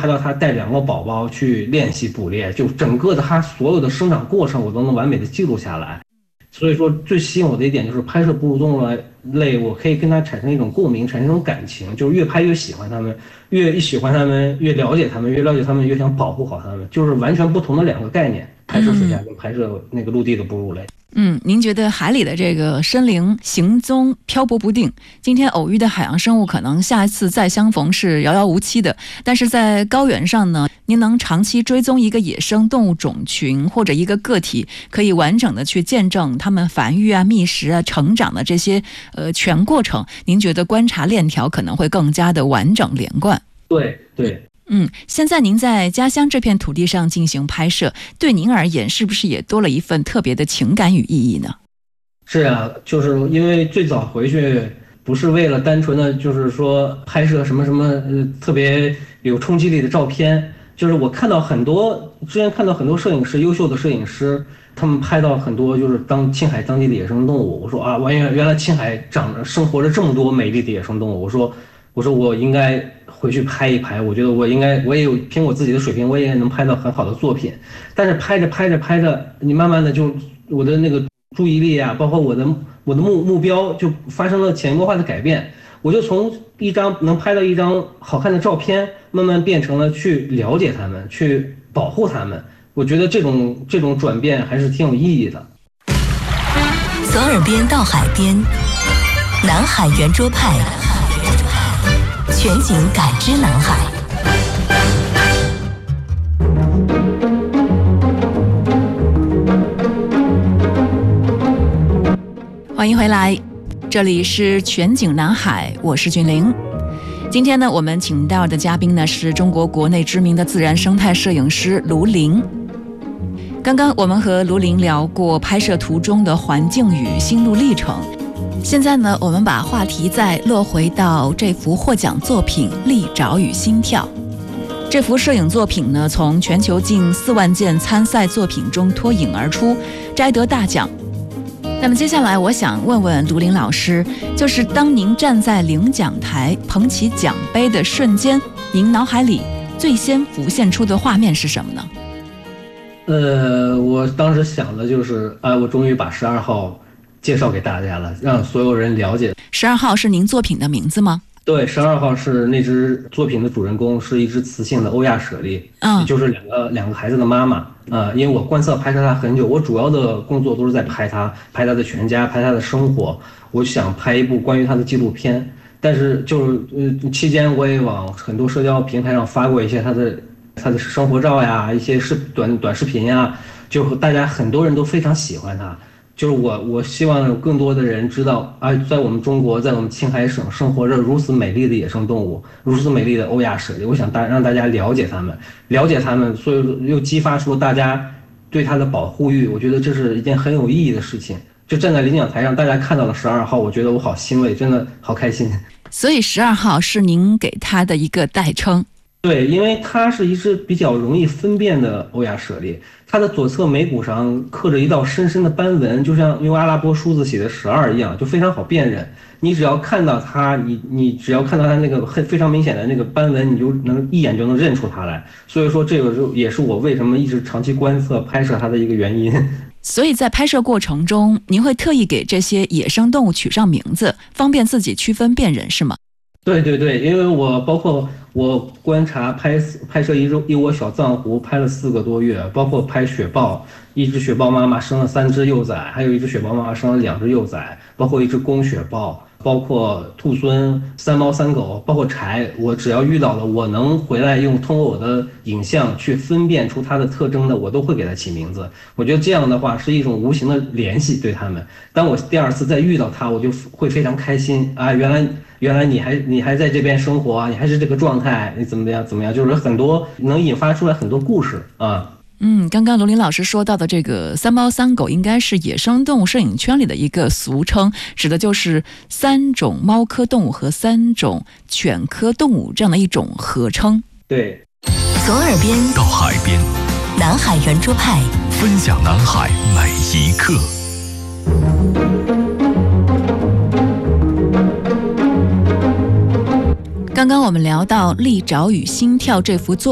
拍到他带2个宝宝去练习捕猎，就整个的他所有的生长过程我都能完美的记录下来。所以说最吸引我的一点就是拍摄哺乳动物类，我可以跟他产生一种共鸣，产生一种感情，就是越拍越喜欢他们，越喜欢他们越了解他们，越了解他们越想保护好他们，就是完全不同的2个概念，拍摄水下跟拍摄那个陆地的哺乳类。 您觉得海里的这个生灵行踪漂泊不定，今天偶遇的海洋生物可能下一次再相逢是遥遥无期的，但是在高原上呢，您能长期追踪一个野生动物种群或者一个个体，可以完整的去见证它们繁育啊、觅食啊、成长的这些全过程，您觉得观察链条可能会更加的完整连贯。 对对。 现在您在家乡这片土地上进行拍摄，对您而言是不是也多了一份特别的情感与意义呢？ 是啊，就是因为最早回去不是为了单纯的就是说拍摄什么什么特别有冲击力的照片，就是我看到之前看到很多摄影师，优秀的摄影师，他们拍到很多就是青海当地的野生动物，我说啊，原来青海生活着这么多美丽的野生动物，我说我应该回去拍一拍，我觉得我也有凭我自己的水平，我也能拍到很好的作品。但是拍着，你慢慢的就我的那个注意力啊，包括我的目标就发生了潜移默化的改变。我就从能拍到一张好看的照片，慢慢变成了去了解他们，去保护他们。我觉得这种转变还是挺有意义的。 从耳边到海边，南海圆桌派。全景感知南海。 欢迎回来，这里是全景南海，我是君玲。今天呢，我们请到的嘉宾呢是中国国内知名的自然生态摄影师卢林。刚刚我们和卢林聊过拍摄途中的环境与心路历程。现在呢，我们把话题再落回到这幅获奖作品《利爪与心跳》。这幅摄影作品呢，从全球近4万件参赛作品中脱颖而出，摘得大奖。那么接下来我想问问卢林老师，就是当您站在领奖台捧起奖杯的瞬间，您脑海里最先浮现出的画面是什么呢？ 我当时想的就是我终于把12号介绍给大家了，让所有人了解。 12号是您作品的名字吗？ 对，12号是那只作品的主人公，是一只雌性的欧亚猞猁，也就是两个孩子的妈妈。因为我观测拍摄它很久，我主要的工作都是在拍它的全家，拍它的生活。我想拍一部关于它的纪录片，但是就是期间我也往很多社交平台上发过一些它的生活照呀，一些短视频呀，就大家很多人都非常喜欢它。就是我希望有更多的人知道在我们中国，在我们青海省生活着如此美丽的野生动物，如此美丽的欧亚猞猁。我想让大家了解它们，所以又激发出大家对它的保护欲。我觉得这是一件很有意义的事情。就站在领奖台上，大家看到了12号，我觉得我好欣慰，真的好开心。 所以12号是您给它的一个代称。 对，因为它是一只比较容易分辨的欧亚猞猁，它的左侧眉骨上刻着一道深深的斑纹，就像用阿拉伯数字写的12一样，就非常好辨认。你只要看到它，你只要看到它那个非常明显的那个斑纹，你就一眼就能认出它来。所以说，这个也是我为什么一直长期观测拍摄它的一个原因。 所以在拍摄过程中，您会特意给这些野生动物取上名字，方便自己区分辨认，是吗？ 对，因为包括我观察拍摄一窝小藏狐拍了4个多月，包括拍雪豹，一只雪豹妈妈生了3只幼崽，还有一只雪豹妈妈生了2只幼崽，包括一只公雪豹，包括兔狲、3猫3狗，包括柴，我只要遇到了，我能回来通过我的影像去分辨出它的特征的，我都会给它起名字。我觉得这样的话是一种无形的联系对它们。当我第2次再遇到它，我就会非常开心啊！原来你还在这边生活啊，你还是这个状态，你怎么样，就是很多能引发出来很多故事啊。 刚刚卢林老师说到的这个3猫3狗应该是野生动物摄影圈里的一个俗称，指的就是3种猫科动物和3种犬科动物这样的一种合称。 对， 从耳边到海边， 南海圆桌派分享南海每一刻。 刚刚我们聊到《利爪与心跳》这幅作